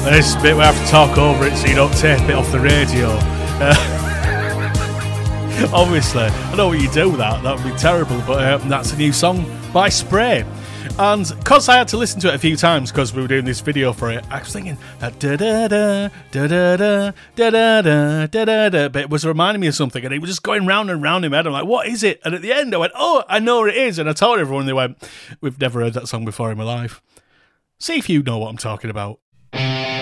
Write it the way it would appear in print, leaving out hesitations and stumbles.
This bit we have to talk over it so you don't tape it off the radio. Obviously, I know what you do with that. That would be terrible, but that's a new song by Spray. And because I had to listen to it a few times because we were doing this video for it, I was thinking that da-da-da, da-da-da, da-da-da, da-da-da, but it was reminding me of something, and it was just going round and round in my head. I'm like, what is it? And at the end I went, oh, I know what it is. And I told everyone, and they went, we've never heard that song before in my life. See if you know what I'm talking about.